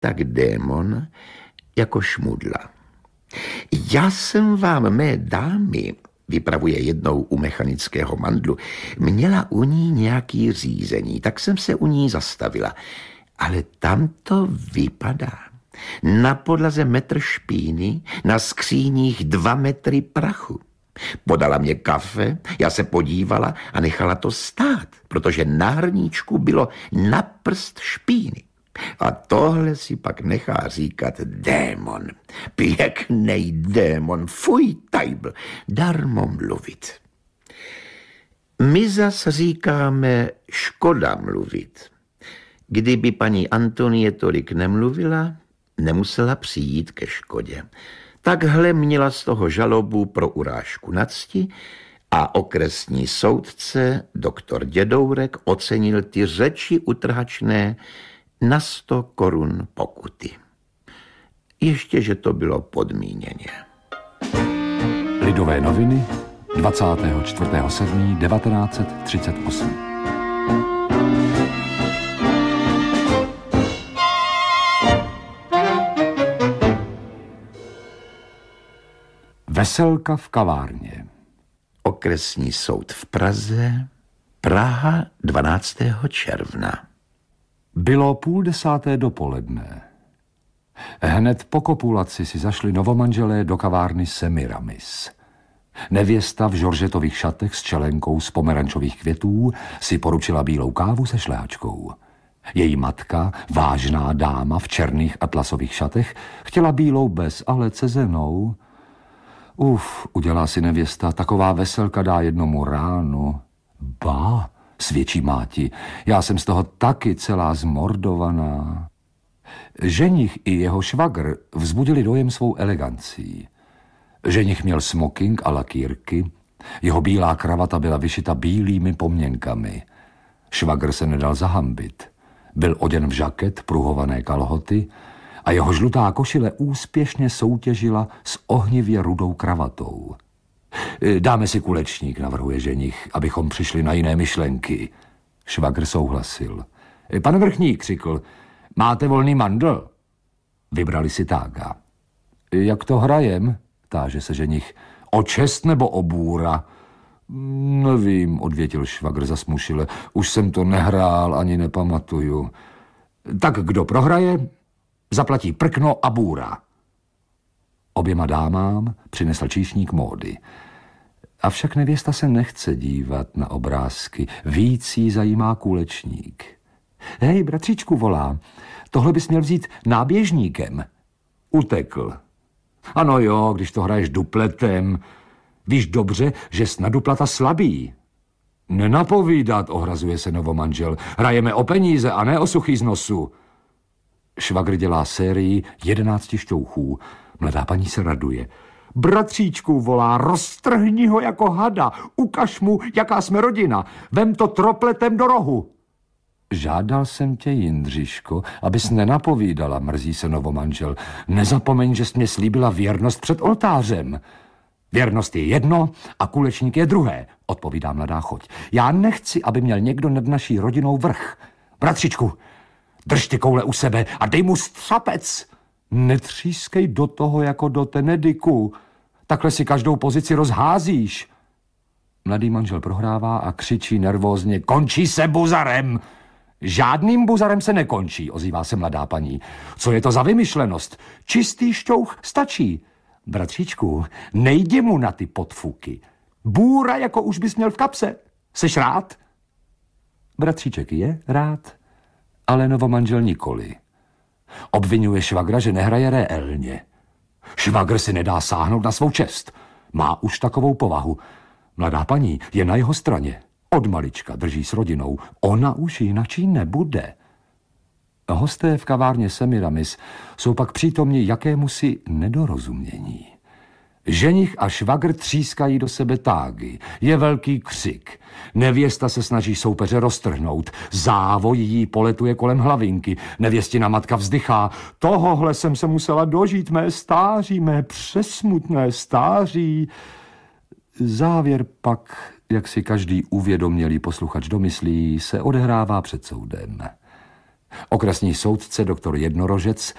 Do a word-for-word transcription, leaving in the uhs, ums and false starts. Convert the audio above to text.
tak démon jako šmudla. Já jsem vám, mé dámy, vypravuje jednou u mechanického mandlu, měla u ní nějaký řízení, tak jsem se u ní zastavila. Ale tam to vypadá. Na podlaze metr špíny, na skříních dva metry prachu. Podala mě kafe, já se podívala a nechala to stát, protože na hrníčku bylo na prst špíny. A tohle si pak nechá říkat démon. Pěknej démon, fuj tajbl, darmo mluvit. My zas říkáme škoda mluvit. Kdyby paní Antonie tolik nemluvila, nemusela přijít ke škodě. Takhle měla z toho žalobu pro urážku na cti a okresní soudce, doktor Dědourek, ocenil ty řeči utrhačné na sto korun pokuty. Ještě, že to bylo podmíněně. Lidové noviny, dvacátého čtvrtého srpna devatenáct set třicet osm. Veselka v kavárně. Okresní soud v Praze, Praha dvanáctého června. Bylo půl desáté dopoledne. Hned po kopulaci si zašli novomanželé do kavárny Semiramis. Nevěsta v žoržetových šatech s čelenkou z pomerančových květů si poručila bílou kávu se šlehačkou. Její matka, vážná dáma v černých atlasových šatech, chtěla bílou bez, ale cezenou. Uf, udělá si nevěsta, taková veselka dá jednomu ránu. Ba, svědčí máti, já jsem z toho taky celá zmordovaná. Ženich i jeho švagr vzbudili dojem svou elegancí. Ženich měl smoking a lakýrky, jeho bílá kravata byla vyšita bílými pomněnkami. Švagr se nedal zahambit. Byl oděn v žaket, pruhované kalhoty a jeho žlutá košile úspěšně soutěžila s ohnivě rudou kravatou. Dáme si kulečník, navrhuje ženich, abychom přišli na jiné myšlenky. Švagr souhlasil. Pan vrchník, křikl, máte volný mandl? Vybrali si tága. Jak to hrajem? Táže se ženich. O čest nebo o bůra? Nevím, odvětil švagr zasmušile. Už jsem to nehrál, ani nepamatuju. Tak kdo prohraje, zaplatí prkno a bůra. Oběma dámám přinesl číšník módy. Avšak nevěsta se nechce dívat na obrázky. Víc jí zajímá kulečník. Hej, bratříčku, volá, tohle bys měl vzít náběžníkem. Utekl. Ano jo, když to hraješ dupletem. Víš dobře, že jsi na duplata slabý. Nenapovídat, ohrazuje se novomanžel. Hrajeme o peníze a ne o suchý z nosu. Švagr dělá sérii jedenácti šťouchů. Mladá paní se raduje. Bratříčku, volá, roztrhni ho jako hada. Ukaž mu, jaká jsme rodina. Vem to tropletem do rohu. Žádal jsem tě, Jindřiško, abys nenapovídala, mrzí se novomanžel. Nezapomeň, že jsi mě slíbila věrnost před oltářem. Věrnost je jedno a kulečník je druhé, odpovídá mladá choť. Já nechci, aby měl někdo nad naší rodinou vrch. Bratřičku, drž ty koule u sebe a dej mu střapec. Netřískej do toho jako do tenediku. Takhle si každou pozici rozházíš. Mladý manžel prohrává a křičí nervózně. Končí se buzarem. Žádným buzarem se nekončí, ozývá se mladá paní. Co je to za vymyšlenost? Čistý šťouch stačí. Bratříčku, nejdi mu na ty podfuky. Bůra jako už bys měl v kapse. Seš rád? Bratříček je rád, ale novomanžel nikoli. Obvinuje švagra, že nehraje reálně. Švagr si nedá sáhnout na svou čest. Má už takovou povahu. Mladá paní je na jeho straně. Od malička drží s rodinou. Ona už jinačí nebude. Hosté v kavárně Semiramis jsou pak přítomni jakémusi nedorozumění. Ženich a švagr třískají do sebe tágy. Je velký křik. Nevěsta se snaží soupeře roztrhnout. Závoj jí poletuje kolem hlavinky. Nevěstina matka vzdychá. Tohohle jsem se musela dožít, mé stáří, mé přesmutné stáří. Závěr pak, jak si každý uvědomělý posluchač domyslí, se odehrává před soudem. Okresní soudce doktor Jednorožec